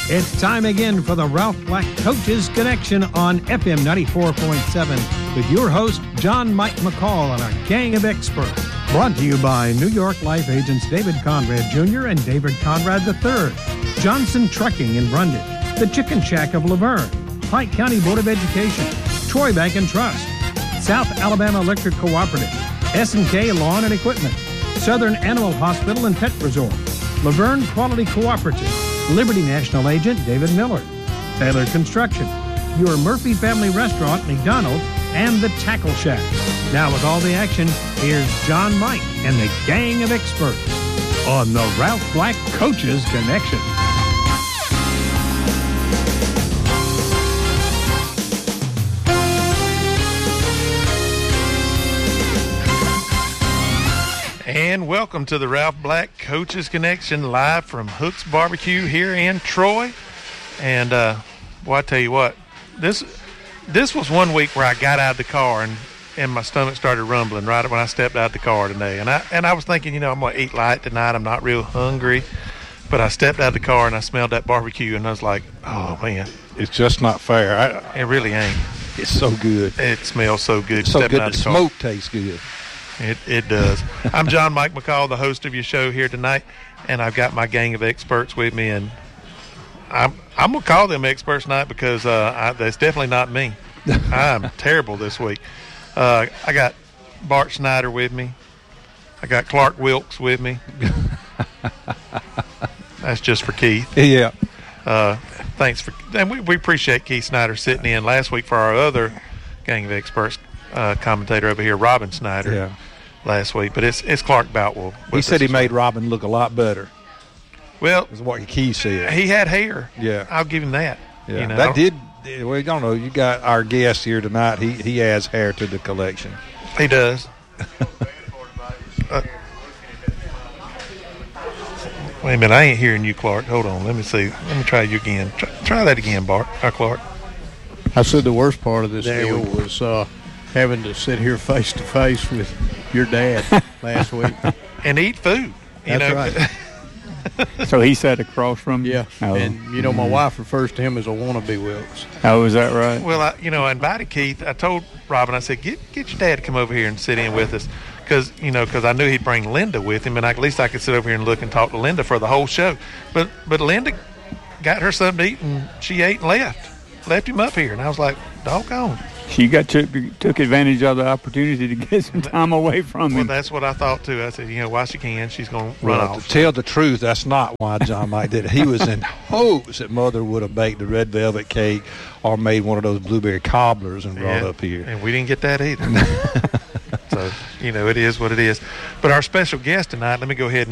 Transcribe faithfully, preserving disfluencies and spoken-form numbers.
It's time again for the Ralph Black Coaches Connection on F M ninety-four point seven with your host, John Mike McCall, and our gang of experts. Brought to you by New York Life agents David Conrad Junior and David Conrad the third, Johnson Trucking in Brundage, the Chicken Shack of Laverne, Pike County Board of Education, Troy Bank and Trust, South Alabama Electric Cooperative, S and K Lawn and Equipment, Southern Animal Hospital and Pet Resort, Laverne Quality Cooperative, Liberty National Agent David Miller, Taylor Construction, your Murphy Family Restaurant, McDonald's, and the Tackle Shack. Now with all the action, here's John Mike and the gang of experts on the Ralph Black Coaches Connection. And welcome to the Ralph Black Coaches Connection, live from Hook's Barbecue here in Troy. And, uh, well, I tell you what, this this was one week where I got out of the car and, and my stomach started rumbling right when I stepped out of the car today. And I and I was thinking, you know, I'm going to eat light tonight. I'm not real hungry. But I stepped out of the car and I smelled that barbecue and I was like, oh, man. It's just not fair. I, it really ain't. It's so good. It smells so good. It's so stepping good. out The of the smoke car. tastes good. It it does. I'm John Mike McCall, the host of your show here tonight, and I've got my gang of experts with me, and I'm I'm gonna call them experts tonight because uh, I, that's definitely not me. I'm terrible this week. Uh, I got Bart Snyder with me. I got Clark Wilkes with me. That's just for Keith. Yeah. Uh, thanks for, and we, we appreciate Keith Snyder sitting in last week for our other gang of experts uh, commentator over here, Robin Snyder. Yeah. Last week, but it's it's Clark Boutwell. He said he made Robin look a lot better. Well, is what Key said. He had hair. Yeah, I'll give him that. Yeah, you know? that did. Well, you don't know. You got our guest here tonight. He he adds hair to the collection. He does. uh, wait a minute, I ain't hearing you, Clark. Hold on, let me see. Let me try you again. Try, try that again, Bart. Or Clark. I said the worst part of this there deal was uh, having to sit here face to face with your dad last week and eat food. You That's know? right. So he sat across from you? Yeah. Oh. And, you know, my mm-hmm. wife refers to him as a wannabe Wilkes. Oh, is that right? Well, I, you know, I invited Keith. I told Robin, I said, get get your dad to come over here and sit in with us. Because, you know, because I knew he'd bring Linda with him, and I, at least I could sit over here and look and talk to Linda for the whole show. But but Linda got her something to eat, and she ate and left. Left him up here. And I was like, doggone. She got took, took advantage of the opportunity to get some time away from him. Well, that's what I thought, too. I said, you know, while she can, she's going to run well, off. To tell the truth, that's not why John Mike did it. He was in hopes that Mother would have baked the red velvet cake or made one of those blueberry cobblers and brought yeah, up here. And we didn't get that either. So, you know, it is what it is. But our special guest tonight, let me go ahead and